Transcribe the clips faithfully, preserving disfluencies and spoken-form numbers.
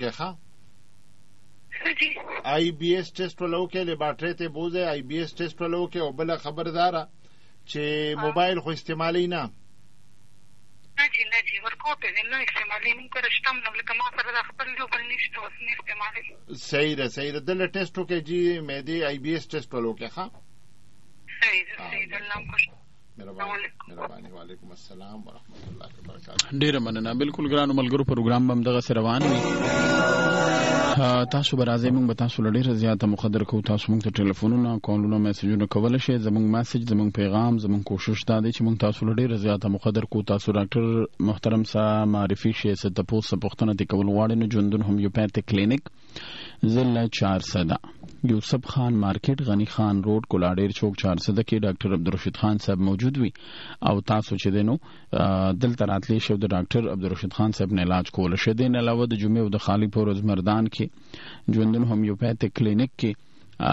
کې ښه آی بی ایس ټیسټ ولو کې لیبارټری ته بوزه آی بی ایس ټیسټ ولو کې او بل خبردار چې موبایل خو استعمالي نه نه جی نه جی ورکو په نه استعمالي مونږ کرشتم نو لکه ما سره د خپل جو بل نشته اوس نه استعمالي صحیح ده صحیح ده دل ټیسټ وکړي جی مې دی آی بی ایس ټیسټ ولو کې ښه صحیح ده صحیح ده الله خوش مهرباني مهرباني وعلیکم السلام ورحمۃ اللہ وبرکاتہ. ډیره مننه. بالکل ګرانو ملګرو پروګرام بم دغه سره روان وي. تاسو به راځئ موږ به تاسو له ډیره زیاته مقدر کوو. تاسو موږ ته ټلیفونونه کالونه میسجونه کولی شئ. زموږ میسج زموږ پیغام زموږ کوشش دا دی چې موږ تاسو له ډیره زیاته مقدر کوو. تاسو ډاکټر محترم سره معرفي شئ څه تپوس څه پوښتنه دې کول غواړئ نو ژوندون هومیوپیتھک کلینک ضلع چار سده یوسف خان مارکیټ غنی خان روډ کولاډیر چوک چار سده کې ډاکټر عبدالرشید خان صاحب موجود وي او تاسو چې دینو دلته راتلی شو د ډاکټر عبدالرشید خان صاحب نه علاج کول شي. دین علاوه د جمعې او د خالی پورز مردان کې ژوندون هومیوپیتھک کلینک کې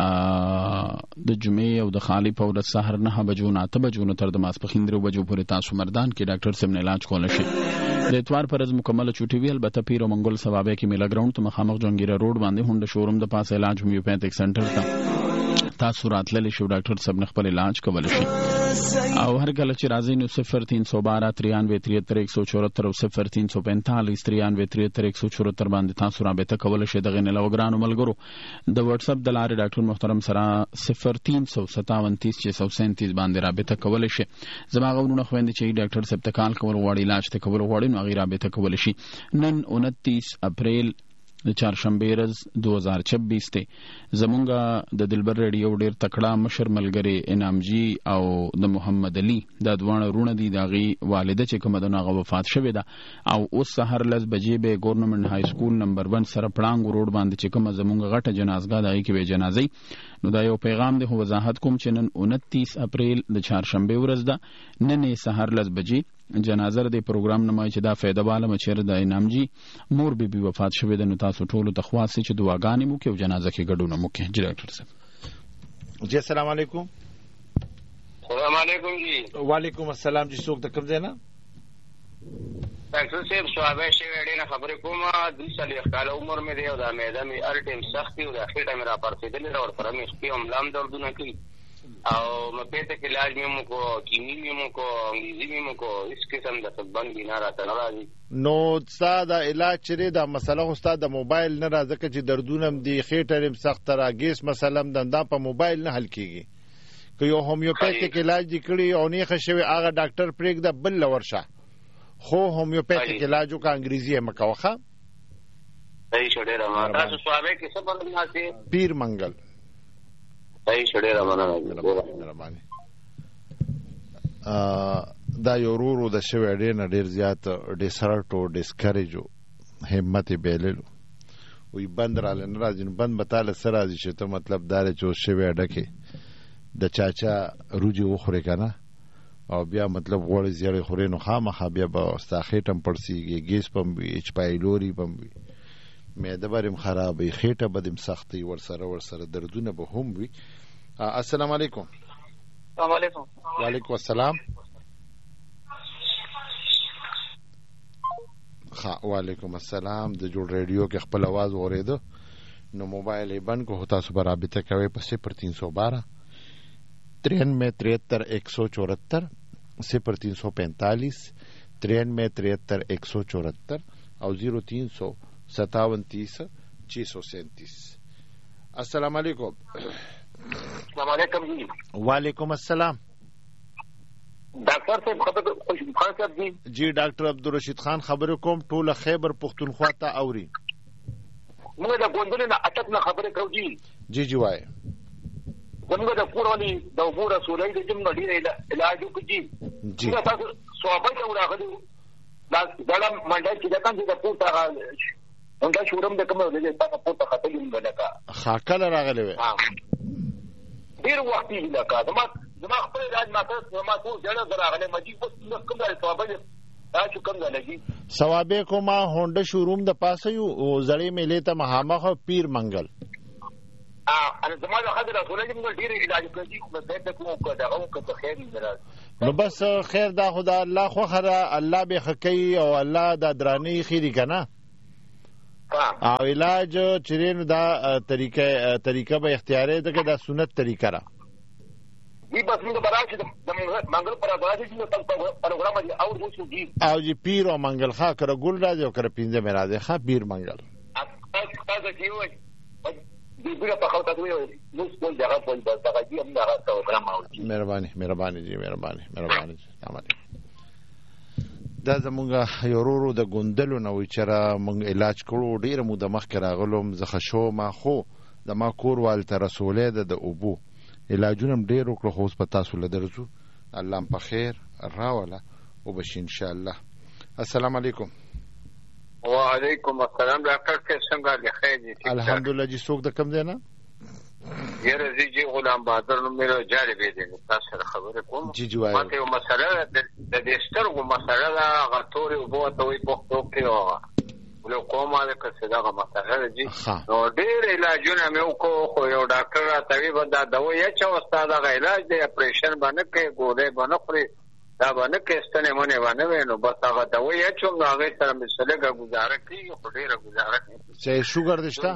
د جمعې او د خالی پورز سحر نه بجو نه ته بجو تر د ماسپخین درو بجو پورې تاسو مردان کې ډاکټر صاحب نه علاج کول شي. د اتوار پر از مکمل چوټي وی البته پیر او منګل ثوابه کې میلا ګراوند ته مخامخ جونګیره روډ باندې هوند شوروم د پاسه علاج هومیوپیتھک سنټر ته تاسو راتللی شو ډاکټر صاحب خپل علاج کول شي. او هر کله چې راځي نو صفر تین سو بارہ ترانوے تریہتر ایک سو چوہتر او صفر تین سو پینتالیس ترانوے تریہتر ایک سو چوہتر باندې تاسو رابطه کول شي. دغه نه لوګرانو ملګرو د واتس اپ د لارې ډاکټر محترم سره صفر تین سو ستاون تیس چھ سو سینتیس باندې رابطه کول شي. زما غوونه خويند چې ډاکټر صاحب ته کال کول وړي علاج ته کول وړي نو غیر رابطه کول شي. نن انتیس اپریل د چهارشنبه ورځ دو هزار چوبیس ته زمونږ د دلبر ریډیو ډیر تکړه مشر ملګری انعامجی او د محمد علي د دوانه رونه دي داغي والده چې کومه د هغه وفات شوه ده او اوس سحر لز بجې به ګورنمنت های سکول نمبر ون سره پړانګ روډ باندې چې کومه زمونږ غټه جنازګاه دای کې به جنازي نو دا یو پیغام دی. وضاحت کوم چې نن انتیس اپریل د چهارشنبه ورځ ده نن سحر لز بجې جنازه د پروګرام نمای چې دا فایده واله مچره د انعامجی مور بي بي وفات شوه ده. نو تاسو ټول ته خواست چې دعاګانې مو کې او جنازه کې ګډون مو کې. جی ډاکټر صاحب جی السلام علیکم. السلام علیکم جی. وعلیکم السلام جی. څوک د کوم ځای نه؟ ډاکټر صاحب صحابه شي وړي نه خبرې کومه د سلیخ کال عمر مې دی او دا مېده مې هر ټیم سخت او د خېټه مې را پرسېدلې او سره مې سپي هم لام دردونه کوي او مپیته کې علاج مې مو کو کیمی مې مو کو انګلیزي مې مو کو هیڅ قسم د سبب بنا راته نه راځي. نو ستا د علاج چیرې دا مسله خو ستا د موبایل نه راځي چې دردونه هم دي خېټه هم سخت را ګیس مثلا دا په موبایل نه حل کیږي. که یو هومیوپیتھک علاج دی کړی او نه خښوي هغه ډاکټر پرېږ د بل لورشه خو هومیوپیتھک علاج او انګریزي هم کوخه. صحیح شوړه را ما تاسو سوابه کې څه په ناسه پیر منګل صحیح شوړه را ما مهرباني. دا یو ورو د شوی ډیر نه ډیر زیات ډیسرټ او ډیسکریجو همت بیللو وی بند را لن راځي نو بند بتاله سره راځي چې ته مطلب دار چې شوی ډکه د چاچا روجي وخوري کنه او بیا مطلب غوړ زیړې خوري نو خامخا بیا به استاخېټم پړسیږي ګیس پم وي اچ پایلوري پم وي معده برم خرابې خېټه بدیم سختي ور سره ور سره دردونه به هم وي. السلام علیکم. السلام علیکم. وعلیکم السلام. خا وعلیکم السلام. د جوړ ریډیو کې خپل आवाज اوریدو نو موبایل یې بند کو تاسو به رابطه کوي په صفر تین سو بارہ ترانوے تریہتر ایک سو چوہتر صفر تین سو پینتالیس ترانوے تریہتر ایک سو چوہتر او زیرو تین سو ستاون تیس چھ سو سینتیس. السلام علیکم. السلام علیکم جی. وعلیکم السلام. ډاکټر صاحب خبر خوش خان صاحب جی. جی ډاکټر عبدالرشید خان خبر کوم ټول خیبر پختونخوا ته اوري. موږ د ګوندل نه اټک نه خبره کوو جی. جی جی وای. موږ د پورونی د امور رسولای د جمع ډیر علاج کوي جی. تاسو صحابه ته راغلي دا دلم منډه چې دا څنګه د پورته انده شورم د کومه د تاسو پورته خطلې مګلکا خاکل راغلی وي ډیر وخت یې لکه زما زما خپل علاج ماته ما ټول ځړه راغلی مجي اوس کوم ځای صحابه دا چې کوم ځای لګي ثوابه کومه هونډه شوروم د پاسه یو زړې میلې ته مهامخ پیر منګل انا زما د خاطر رسول الله ډیر علاج کوي خو زه ته کوم کو دا او که خیر نه نو بس خیر دا خدا الله خو خره الله به حقي او الله دا دراني خيري کنه او علاج چې نو دا طریقه طریقه به اختیاري ده که دا سنت طریقه را دی بس موږ به راشي د منګل پر راځي چې تاسو پروګرام دی او د شو دی او جی پیر او منګل خا کړه ګل راځي او کړه پینځه مې راځي خا پیر منګل تاسو کې وای دی ګل په خاطر دی نو څه ځای په بل ځای دی هم دا پروګرام او مهرباني مهرباني جی مهرباني مهرباني تمام دا زمونږ یو ورو د ګوندلو نه وی چېرې مونږ علاج کړو ډېره موده مخکې راغلم زه ښه شوم خو د ما کور والته رسولې ده د اوبو علاجونه هم ډېر وکړو خو اوس په تاسو له درځو الله هم په خیر راوله وبشي انشاءالله. السلام علیکم. وعلیکم السلام ډاکټر صاحب څنګه دی خیر دي؟ الحمدلله جی څوک د کوم دی نه؟ یاره زه جی غلام بهادر نوم مې جالبې دی تاسو سره خبرې کوم. جی جی وایي ماته یو مسله د دې سترګو مسله ده هغه تورې اوبو ته وایي پښتو کې هغه ګلوکوما ده که څه دغه مسله ده جی نو ډېر علاجونه مې وکړو خو یو ډاکټر راته وایي به دا دوا یې اچوه ستا دغه علاج دی اپریشن به نه کوې ګولۍ به نه خورې دا به نه کوې ستنې منې به نه وې نو بس هغه دوا یې اچوم نو هغې سره مې څه لږه ګزاره کېږي خو ډېره ګزاره کېږي. چې شوګر دې شته؟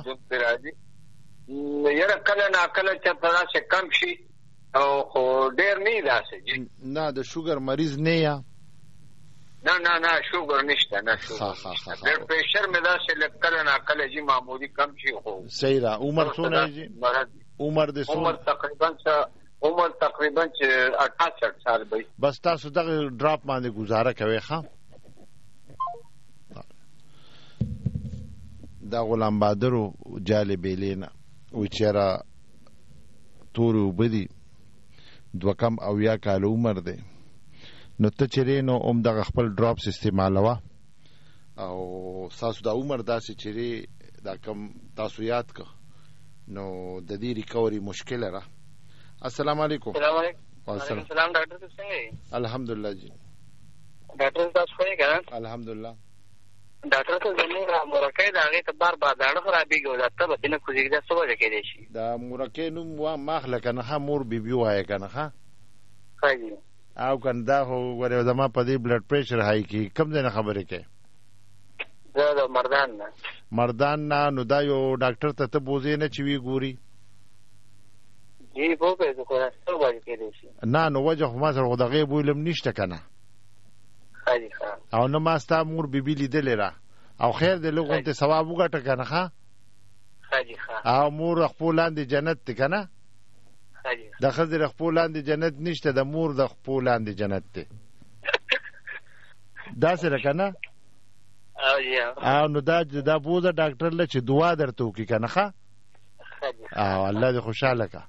یاره کله ناکله چېرته داسې کم شي او خو ډېر نه یې داسې جي نه د شوګر مریض نه یا نه نه نه شوګر نشته نه شوګر نشته بلډ پریشر مې داسې لږ کله ناکله جي معمولي کم شي خو صحیح ده. عمر څونه جي؟ عمر دې څونه؟ عمر تقریبا عمر تقریبا چې اٹھاسٹھ سال به بس تاسو دغه ډراپ باندې ګزاره کوئ ښه. دا غلام بهادرو جالې بیلې نه وی چېرې تورې اوبه دي دوه کم اویا کاله عمر دی نو ته چېرې نو هم دغه خپل ډراپس استعمالوه او ستاسو دا عمر داسې چېرې دا کم تاسو یاد که نو د دې ریکوري مشکله ده. السلام علیکم. السلام علیکم. وعلیکم السلام ډاکټر صاحب څنګه یې؟ الحمدلله جی. ډاکټر صاحب تاسو ښه یې که نه؟ الحمدلله. ډاکټر صاحب زموږ مورکۍ د هغې ته بار بار داړه خرابېږي او دا تبه ترې نه کوزېږي دا څه وجه کېدی شي؟ د مورکۍ نوم ما اخله که نه ښه مور بیبي ووایه که نه ښه ښه جي او که نه دا خو ګورې زما په دې بلډ پریشر های کېږي کوم ځای نه خبرې کوې؟ زه د مردان نه. مردان نه نو دا یو ډاکټر ته ته بوځې نه چې وی ګوري؟ جی پوه خو څه وجه کېدی شي؟ نه نو وجه خو ما سره خو د هغې بوی لم نشته که نه ښه جي ښه او نه ما ستا مور بیبي لیدلې را او خیر دی لږ غوندې ثواب وګټه که نه ښه ښه جي ښه او مور د خپو لاندې جنت دی که نه ښه جي د ښځې د خپو لاندې جنت نشته د مور د خپو لاندې جنت دی داسې ده که نه او جي او نو دا دا بوځه ډاکټر له چې دعا درته وکړي که نه ښه او الله دې خوشحاله که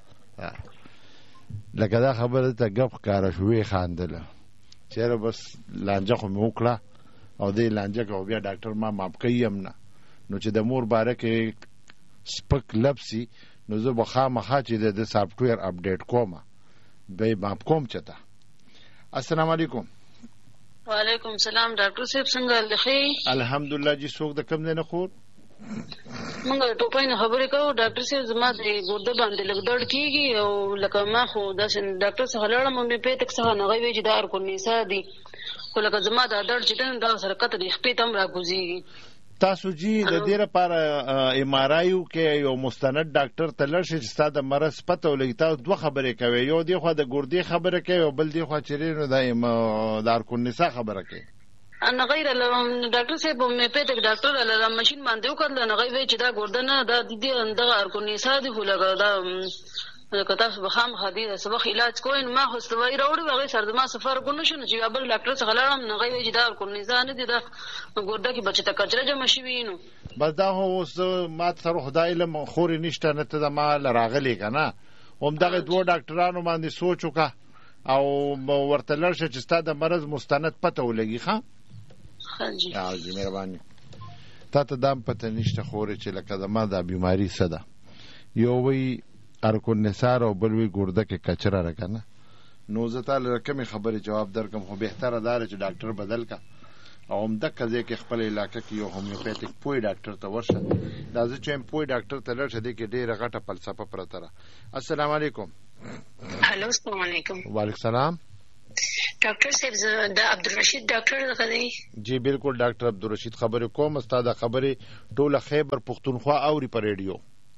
لکه دا خبره ته ګپ ښکاره شو ویې خاندله چېرې بس لانجه خو مې وکړه او دې لانجه که بیا ډاکټر ما ماپ کوي هم نه نو چې د مور باره کې سپک لبسي نو زه به خامخا چې د سافټویر اپډیټ کوم به یې ماپ کوم چېته. السلام علیکم. وعلیکم السلام ډاکټر صاحب څنګه ښه؟ الحمدلله جی څوک د کوم ځای نه خور؟ موږ د ټوپۍ نه خبرې کوو ډاکټر صاحب زما د ګرده باندې لږ درد کېږي او لکه ما خو داسې ډاکټر څخه لاړم او مې پیتک څخه نه هغوی وایي چې دا ارکونیسا دي خو لکه زما دا درد چې دی دا سره کته د خپې ته هم راکوزېږي. تاسو جی د دې لپاره ایم آر آی کې یو مستند ډاکټر ته لاړ شئ چې ستا د مرض پته ولګي. تاسو دوه خبرې کوئ یو دې خوا د ګردې خبره کوي او بل دې خوا چېرې نو د ارکونیسا خبره کوي. نه غیر ډاکټر صاحب مې پیتک ډاکټر له ماشین باندې وکتل نه هغوی وایي چې دا ګرده نه دا د دې دغه ارکونیسا دي خو لکه دا که تاسو به خامخا دې څه وخت علاج کوئ نو ما خو دوايي راوړې وه هغې سره زما څه فرق ونه شو نو چې یو بل ډاکټر څخه لاړم نو هغوی وایي چې دا ارکونیسا نه دي دا ګرده کې به چې ته کچره جمع شوي نو بس دا خو اوس ما سره خدای علم خورې نشته نه ته د ما له راغلې که نه همدغې دوه ډاکټرانو باندې سوچ وکړه او ورته لاړ شه چې ستا د مرض مستند پته ولګي. ښه ښه جي مهرباني. تا ته دا هم پته نشته خورې چې لکه زما دا بیماري څه ده یو وایي ارکونیسار او بل وی ګرده کې کچره ده که نه نو زه تا له کمې خبرې جواب درکم خو بهتره دا ده چې ډاکټر بدل که او همدغه ځای کې خپل علاقه کې یو هومیوپیتیک پوی ډاکټر ته ورشه. دا زه چې یم پوی ډاکټر ته لاړ شه دې کې ډېره غټه فلسفه پرته ده. السلام علیکم. هلو السلام علیکم. وعلیکم السلام. ډاکټر صاحب د عبدالرشید ډاکټر غدی جی بالکل ډاکټر عبدالرشید خبرې کوم استاد خبرې ټوله خیبر پختونخوا اوري په ریډیو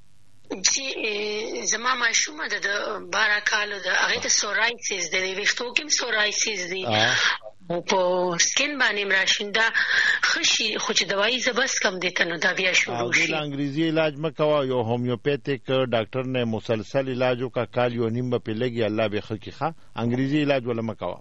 چې زما ماشومه د بارہ کالو د هغه ته سورایسیس د ویښتو کې سورایسیس دی په سکین باندې مراشنده خشي خو چې دوايي زبس کم دي ته نو دا بیا شروع شي او انګریزي علاج مکوا یو هومیوپیتیک ډاکټر نه مسلسل علاجو کا کال یو نیم په لګي الله به خکې ښه انګریزي علاج ولا مکوا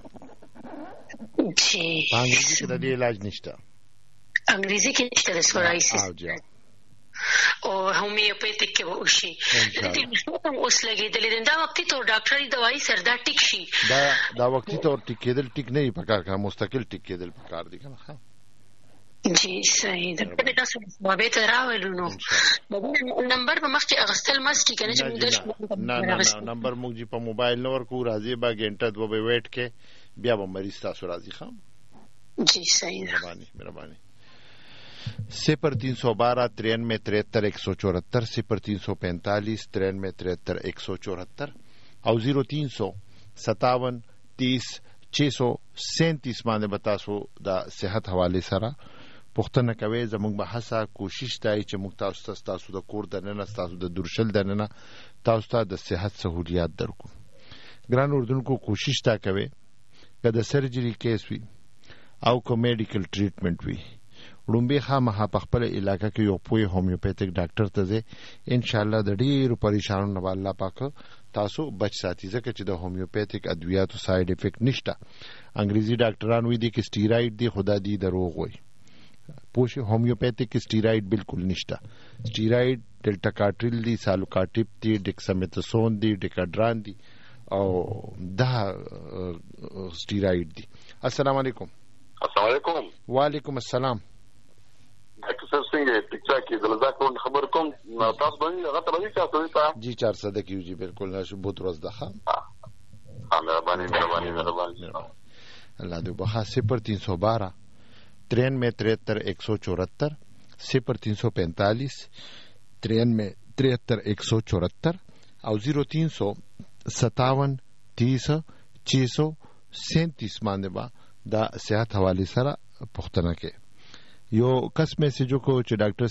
جی انګریزي کې د دې علاج نشته انګریزي کې نشته د سورایسیس او جی او هومیوپیتیک کې وشي د دې هم اوس لګیدل دا وختي تور ډاکټري دوايي سر دا ټیک شي دا دا وختي تور ټیک کېدل ټیک نه پکار کا مستقل ټیک کېدل پکار دي کنه ها جی صحیح ده په تاسو مابه ته راولو نو نمبر په مخ کې اغستل مستي کنه چې موږ نه نه نمبر موږ جی په موبایل نور کو راځي با غنټه دو به ویټ کې بیا به مریض تاسو راځي خام جی صحیح ده مهرباني مهرباني صفر تین سو بارہ ترانوے تریہتر ایک سو چورہتر صفر تین سو پینتالیس ترانوے تریہتر ایک سو چورہتر او زیرو تین سو ستاون تیس چھ سو سینتیس باندې بتاسو دا صحت حواله سره پښتنه کوي زموږ به هڅه کوشش دی چې موږ تاسو ته تاسو د کور د نن تاسو د درشل د نن تاسو ته د صحت سہولیات درکو ګران اردوونکو کوشش تا کوي کله سرجری کیس وي او کو میډیکل ټریټمنټ وي لومبي خامخا په خپل علاقې کې یو پوی هومیوپیتیک ډاکټر ته ځي ان شاء الله د ډیرو پریشانونو نه الله پاک تاسو بچ ساتي ځکه چې د هومیوپیتیک ادویاتو ساید افیکټ نشته انګریزي ډاکټران وی دي چې سټیراید دی خدا دی دروغ وي پوښي هومیوپیتیک سټیراید بالکل نشته سټیراید ډلټا کارټریل دی سالوکاټیپ دی ډیکسامیتاسون دی ډیکاډران دی او دا سټیراید دی السلام علیکم السلام علیکم وعلیکم السلام ډاکټر صاحب څنګه ټیکچا کې دلته کوم خبر کوم تاسو باندې هغه ته باندې تاسو ته جی چار سو د کیو جی بالکل نشو بہت روز ده ها مهرباني مهرباني مهرباني الله دې بها صفر تین سو بارہ ترانوے تریہتر ایک سو چورہتر صفر تین سو پینتالیس ترانوے تریہتر ایک سو چورہتر او زیرو تین سو ستاون تیس چھ سو سینتیس باندې با دا صحت حواله سره پښتنه کې یو کس میسیجو کو چې ډاکټر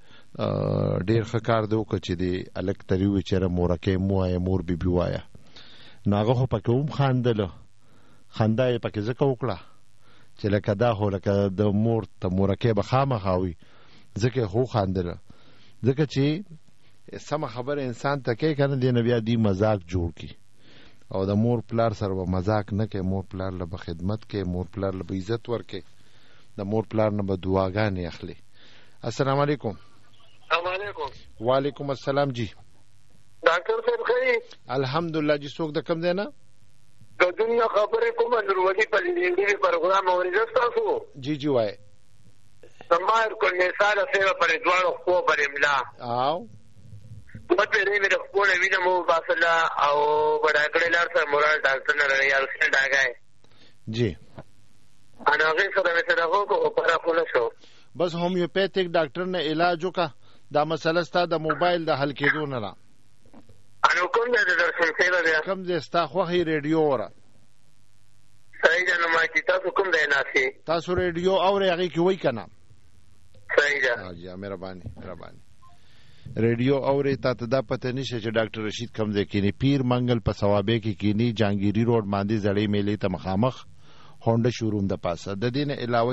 صاحب ډیر ښکار دی او چې دی الک تریوي چې مورکه مو آیا مور بي بي وایا ناغه خو پکې هم خاندل خندای پکې زکه وکړه چې لکه دا هو لکه د مور ته مورکه به خامخاوي زکه خو خاندل زکه چې سم خبر انسان ته کې کنه دی نبی دی مزاق جوړ کی او د مور پلار سره مزاق نه کې مور پلار له خدمت کې مور پلار له عزت ورکې د مور پلار نه به دعاګانې اخلي السلام علیکم السلام علیکم وعلیکم السلام جی ډاکټر صاحب خیر الحمدلله جی څوک د کم دی نه د دنیا خبره کومه نورولي په دې پروګرام اورېدل تاسو جی جی وای سمار کو مثال سره پر دوړو خو پر املا او په دې مې د خپل وینم او باسلا او بڑاګړې لار سره مورال ډاکټر نه لري یار څنګه ډاګای جی انا غي سره مې سره هوکو او پر خپل شو بس هومیوپیتیک ډاکټر نه علاج وکا دا مسله ستاسو د موبایل د حل کېدو نه را انو کوم د درشن سیوا بیا کوم دې ستا خو هي ریډیو ورا صحیح ده نو ما چې تاسو کوم دی ناسي تاسو ریډیو اوري هغه کې وای کنه صحیح ده ها جی مهرباني مهرباني ریډیو اوري تا ته دا پته نشه چې ډاکټر رشید کم ځای کې پیر منګل په ثوابه کې کینی جانګيري روډ باندې زړې میلې ته مخامخ هونډا شوروم د پاسه د دین علاوه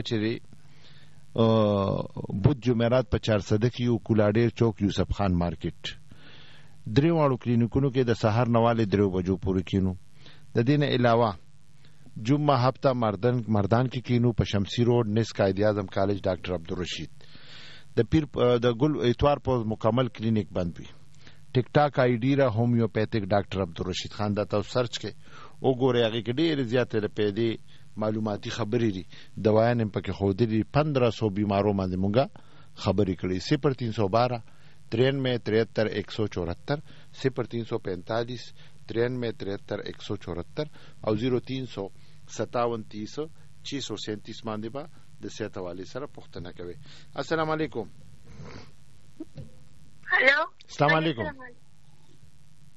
چې بود جمعرات په چار صد کې یو کولاډیر چوک یوسف خان مارکیټ درې واړو کلینیکونو کې د سحر نواله درو بجو پورې کینو د دین علاوه جمعه هفته مردان مردان کې کینو په شمسی روډ نس قائد اعظم کالج ډاکټر عبدالرشید د پیر د ګل اتوار په مکمل کلینیک بند وی ټیک ټاک آی ډی را هومیوپیتیک ډاکټر عبدالرشید خان دا تاسو سرچ کې وګورئ هغه کې ډېر زیاتې پیدا معلوماتي خبرې دي دوايان په کې خو دي پندرہ سو بیمارو باندې مونږه خبرې کړې صفر تین سو بارہ ترانوے تریہتر ایک سو چورہتر صفر تین سو پینتالیس ترانوے تریہتر ایک سو چورہتر او زیرو تین سو ستاون تیس چھ سو سینتیس باندې با د صحت حواله سره پوښتنه کوي السلام علیکم هلو السلام علیکم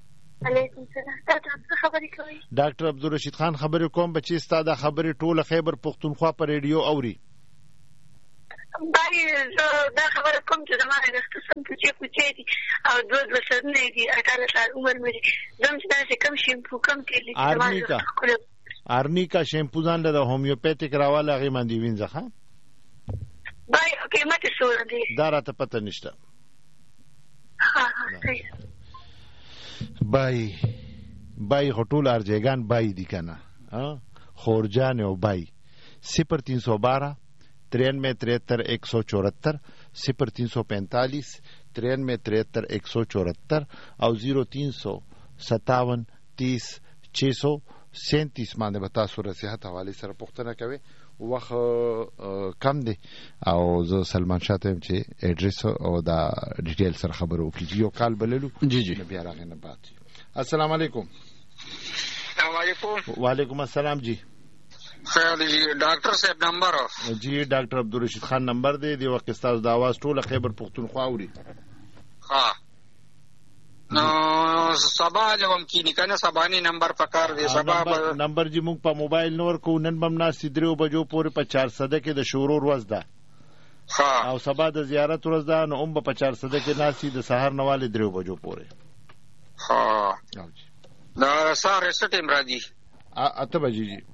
علیکم السلام. تاسو خبرې کوئ؟ ډاکټر عبدالرشید خان خبرې کوم. بچي ستا دا خبرې ټوله خیبر پښتونخوا په ریډیو اوري. باندې زه دا خبره کوم چې زما د قسم کوچې کوچې دي او دوه دوه سرونه دي، اټاله کال عمر مې دي. زم چې داسې کم شیمپو کم تیل دي. آرنیکا آرنیکا شیمپو ځان له هومیوپیتیک راواله هغې باندې وینځه ښه. بای قیمت یې څومره دی؟ دا راته پته نشته. ها ها صحیح. بای بای خو ټول ارجیګان بای دي که نه، خورجان او بای. صفر تین سو بارہ ترانوے تریہتر ایک سو چورہتر، صفر تین سو پینتالیس ترانوے تریہتر ایک سو چورہتر او زیرو تین سو ستاون تیس چھ سو سینتیس باندې به تاسو د صحت حوالې سره پوښتنه کوئ. وخت کم دی او زه سلمان شاه ته یم چې ایډرس او دا ډیټیل سره خبرې وکړي. یو کال بللو جی جی بیا راغی نه بات. السلام علیکم. السلام علیکم. وعلیکم السلام. جی خیر جی ډاکټر صاحب نمبر؟ جی ډاکټر عبدالرشید خان نمبر دی. دی وخت ستاسو د اواز ټوله خیبر پښتونخوا اوري. ها نو سبا لوم کینی کنه سبانی نمبر پکار دی. سبا نمبر جی موږ په موبایل نور کو نن بم ناس درو بجو پورې په چار صده کې د شورو ورځ ده. ها او سبا د زیارت ورځ ده نو هم په چار صده کې ناس د سحر نواله درو بجو پورې. ها دا ساره سټیم را دي اته بجې جی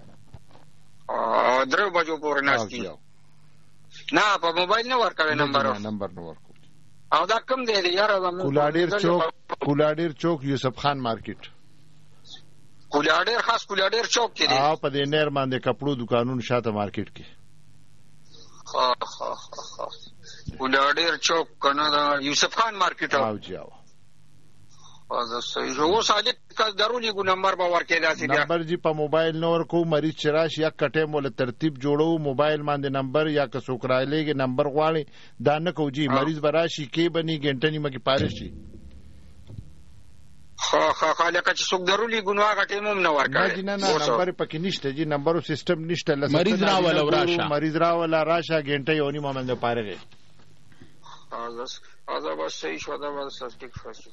ا درو بجو پورې ناس دي. نه په موبایل نه ورکوي نمبر نمبر نه ورکو. او دا کم دی یار؟ کولاډیر چوک کولاډیر چوک یوسف خان مارکیټ. کولاډیر خاص کولاډیر چوک کې دی. ها په دې نیر باندې کپړو دکانونو شاته مارکیټ کې. ها ها ها کولاډیر چوک کنه دا یوسف خان مارکیټ. او جی او دا صحیح. جو صادق کا ضروري کو نمبر به ورکې داسې نمبر جی په موبایل نور کو مریض چراش یا کټه مول ترتیب جوړو موبایل باندې نمبر یا که سوکرایلېږي نمبر غواړي دا نه کو جی مریض براشي کې بني ګنټنی مګي پارشي. خا خا خاله که چې څوک ضروري ګنوا غټې مم نه ورکړي. نه نه نمبر پکې نشته جی. نمبرو سیستم نشته. مریض راول او راشه مریض راول راشه ګنټه یونی مومند پارغه. ازاس ازا بس صحیح شو دا بس ټیک فاست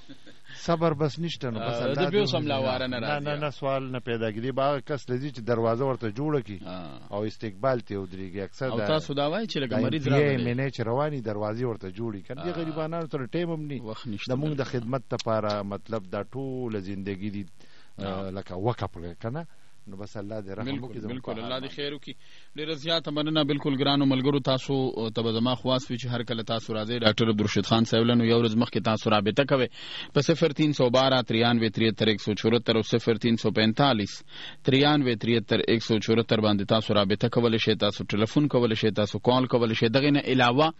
صبر بس نشته. نو بس الله دې سم لا واره نه راځي. نه نه سوال نه پیدا کیږي. باغ کس لذي چې دروازه ورته جوړه کی او استقبال ته ودرېږي. اکثر او تاسو دا وایي چې لکه مریض راغلی یې مینه چې رواني دروازې ورته جوړي کړي. دي غریبانو تر ټیم هم ني د موږ د خدمت لپاره مطلب دا ټول ژوندۍ دي لکه وقف کنه. نو بس الله دې رحم وکړي. بالکل الله دې خیر وکړي. ډېر زیات مننه. بالکل ګرانو ملګرو تاسو ته زما خواست وی چې هر کله تاسو راځي ډاکټر عبدالرشید خان صاحب له یو ورځ مخکې تاسو رابطه کوئ په صفر تین سو بارہ ترانوے تریہتر ایک سو چورہتر او صفر تین سو پینتالیس ترانوے تریہتر ایک سو چورہتر باندې تاسو رابطه کولی شئ. تاسو ټلیفون کولی شئ، تاسو کال کولی شئ. دغه نه علاوه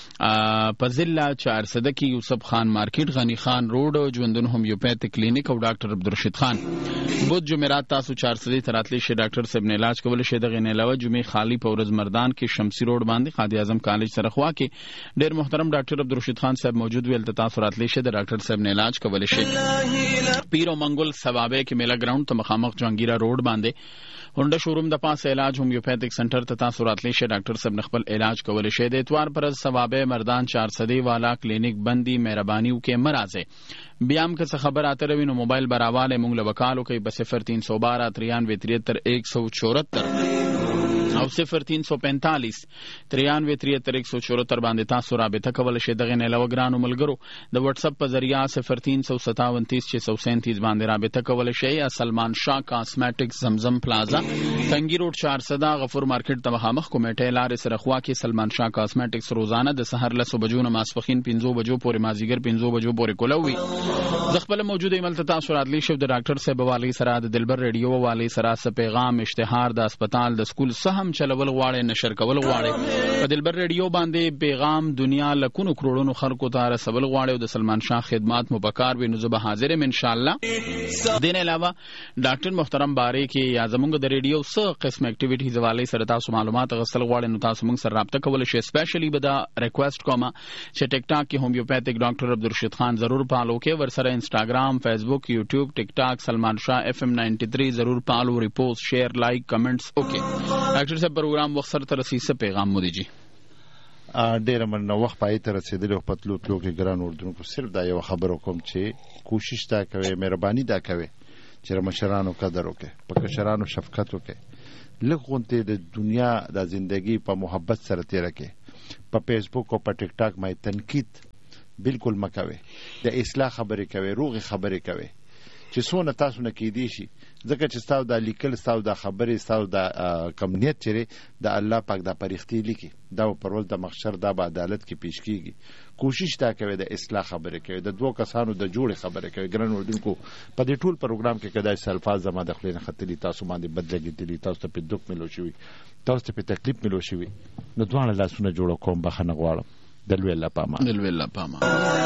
په ضلع چار صده کې یوسف خان مارکیټ، غنی خان روډ، ژوندون هومیوپیتیک کلینیک او ډاکټر عبدالرشید خان بود جمعرات تاسو چار صده تراتلی شي ډاکټر صاحب نه علاج کولی شي. دغه نه علاوه جمعې خالی په ورځ مردان کې شمسی روډ باندې قائد اعظم کالج سره خوا کې ډېر محترم ډاکټر عبدالرشید خان صاحب موجود ویل تاسو راتلی شي د ډاکټر صاحب نه علاج کولی شي. پیرو منګل ثوابه کې میلا ګراوند ته مخامخ جهانگیرا روډ باندې هونډا شوروم د پاسه علاج هومیوپیتیک سنټر ته تاسو راتلی شي ډاکټر صاحب خپل علاج کولی شي. د اتوار پر ثوابه مردان چار صدی والا کلینیک بندي مهرباني وکي مرزه بیام که څه خبر آته روي نو موبایل براواله مونږ له وکالو کوي په صفر تین سو بارہ ترانوے تریہتر ایک سو چورہتر او صفر تین سو پینتالیس ترانوے تریہتر ایک سو چورہتر باندې تاسو رابطه کولی شئ. دغه نه علاوه ګرانو ملګرو د واتس اپ په ذریعہ صفر تین سو ستاون تیس چھ سو سینتیس باندې رابطه کولی شئ. سلمان شاه کاسمیټکس زمزم پلازا تنگی روډ چار صدا غفور مارکیټ ته مخامخ کومیټه لارې سره خوا کې سلمان شاه کاسمیټکس روزانه د سحر له بجو نه ماسپخین پنځو بجو پورې مازیګر پنځو بجو پورې کولوي. زه خپل موجوده ایمل ته تاسو راتلی شو د ډاکټر صاحب والی سره د دلبر ریډیو والی سره س پیغام اشتهار د اسپیټال د سکول سهم چلول غواړي نشر کول غواړي په دلبر ریډیو باندې پیغام دنیا لکونو کروڑونو خلکو ته رسول غواړي او د سلمان شاه خدمات مبکار به نو زه به حاضر یم ان شاء الله. دین علاوه ډاکټر محترم باره کې یا زمونږ د ریډیو څه قسم اکټیویټیز والی سره تاسو معلومات غسل غواړي نو تاسو موږ سره رابطه کولی شئ. سپیشلی به دا ریکویسټ کوم چې ټیک ټاک کې هومیوپیتیک ډاکټر عبدالرشید خان ضرور فالو کې ور سره انسټاګرام فیسبوک یوټیوب ټیک ټاک سلمان شاه اف ام نائنٹی تھری ضرور فالو ریپوسٹ شیئر لائک کمنٹس. اوکے ڈاکٹر صاحب پروگرام وقت سر ترسی سے پیغام مودی جی ډېر مننه وخت پای ته رسیدلی په تلو تلو کې ګران اردوونکو صرف دا یو خبره کوم چې کوشش تا کوي مهرباني دا کوي چې مشرانو قدر وکړي په کشرانو شفقت وکړي لږ غونډې د دنیا د زندگی په محبت سره تیر کړي په فیسبوک او په ټیک ټاک مې تنقید بالکل مکوي د اصلاح خبرې کوي روغ خبرې کوي چې څونه تاسو نه کېدی شي ځکه چې تاسو د لیکل تاسو د خبرې تاسو د کمنیت چره د الله پاک د پرختي لیکي دا په ورځ د محشر د عدالت کې پیش کیږي کوشش تا کوي د اصلاح خبرې کوي د دوه کسانو د جوړې خبرې کوي ګران اردوونکو په دې ټول پروګرام کې کدای الفاظ زما د خلینو خطري تاسو باندې بدلګېدلی تاسو ته په دوک ملو شوی تاسو ته په تکلیف ملو شوی نو دوه لاسونه جوړ کوم بخنه غواړم دلوي الله پاما دلوي الله پاما